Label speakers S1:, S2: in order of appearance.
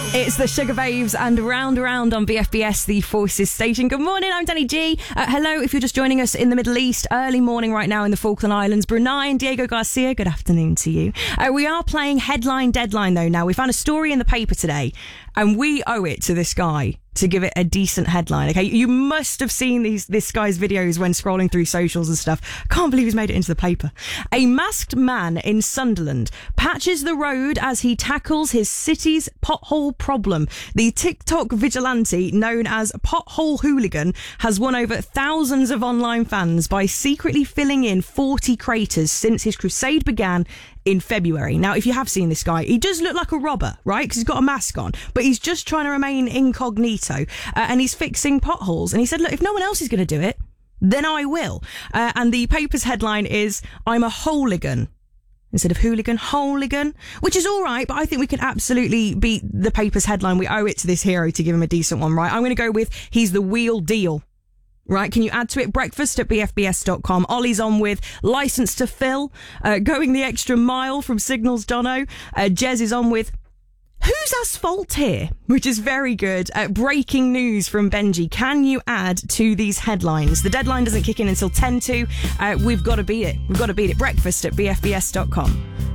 S1: It's the Sugar Babes and Round Around on BFBS, the Forces station. Good morning, I'm Danny G. Hello, if you're just joining us in the Middle East, early morning right now in the Falkland Islands, Brunei, and Diego Garcia, good afternoon to you. We are playing Headline Deadline though now. We found a story in the paper today and we owe it to this guy to give it a decent headline. Okay, you must have seen this guy's videos when scrolling through socials and stuff. Can't believe he's made it into the paper. A masked man in Sunderland patches the road as he tackles his city's pothole problem. The TikTok vigilante known as Pothole Hooligan has won over thousands of online fans by secretly filling in 40 craters since his crusade began in February. Now, if you have seen this guy, he does look like a robber, right? Because he's got a mask on, but he's just trying to remain incognito, and he's fixing potholes. And he said, look, if no one else is going to do it, then I will. And the paper's headline is, I'm a hooligan. Instead of hooligan, hooligan, which is all right, but I think we can absolutely beat the paper's headline. We owe it to this hero to give him a decent one, right? I'm going to go with, he's the wheel deal. Right, can you add to it? Breakfast at bfbs.com. Ollie's on with License to Fill, Going the Extra Mile from Signals Dono. Jez is on with Whose Asphalt Here? Which is very good. Breaking news from Benji. Can you add to these headlines? The deadline doesn't kick in until 10 to. We've got to beat it. We've got to beat it. Breakfast at bfbs.com.